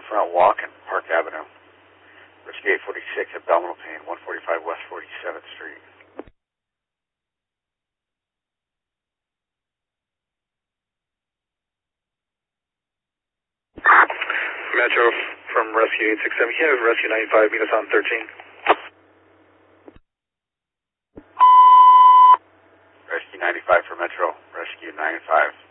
front walking, Park Avenue. Rescue 846, abdominal pain, 145 West 47th Street. Metro from Rescue 867. Can you have Rescue 95 meet us on 13? Rescue 95 for Metro. Rescue 95.